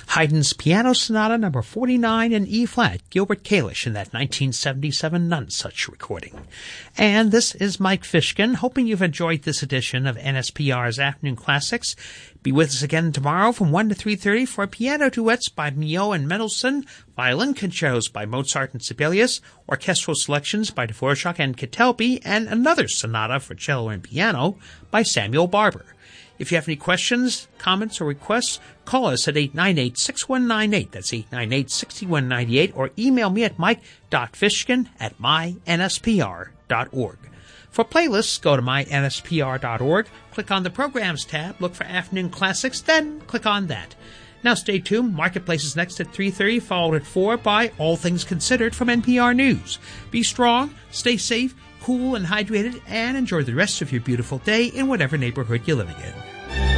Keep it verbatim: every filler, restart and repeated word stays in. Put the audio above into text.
Haydn's Piano Sonata number forty-nine in E-flat, Gilbert Kalish in that nineteen seventy-seven Nonesuch recording. And this is Mike Fishkin, hoping you've enjoyed this edition of N S P R's Afternoon Classics. Be with us again tomorrow from one to three thirty for piano duets by Milhaud and Mendelssohn, violin concertos by Mozart and Sibelius, orchestral selections by Dvorak and Kitelby, and another sonata for cello and piano by Samuel Barber. If you have any questions, comments, or requests, call us at eight nine eight, six one nine eight. That's eight nine eight, six one nine eight. Or email me at mike dot fishkin at my n s p r dot org. For playlists, go to my n s p r dot org, click on the Programs tab, look for Afternoon Classics, then click on that. Now stay tuned. Marketplace is next at three thirty, followed at four by All Things Considered from N P R News. Be strong, stay safe, cool and hydrated, and enjoy the rest of your beautiful day in whatever neighborhood you're living in.